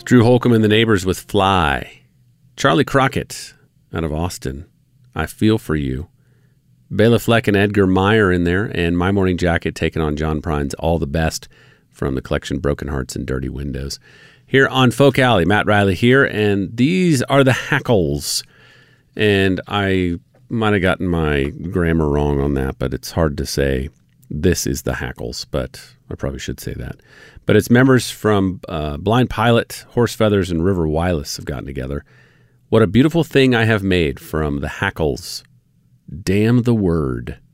Drew Holcomb and the Neighbors with Fly. Charlie Crockett out of Austin, I Feel For You. Bela Fleck and Edgar Meyer in there, and My Morning Jacket taking on John Prine's All the Best from the collection Broken Hearts and Dirty Windows. Here on Folk Alley, Matt Riley here, and these are the Hackles. And I might have gotten my grammar wrong on that, but it's hard to say this is the Hackles, but I probably should say that. But it's members from Blind Pilot, Horse Feathers, and River Wireless have gotten together. What a Beautiful Thing I Have Made from the Hackles. Damn the Word.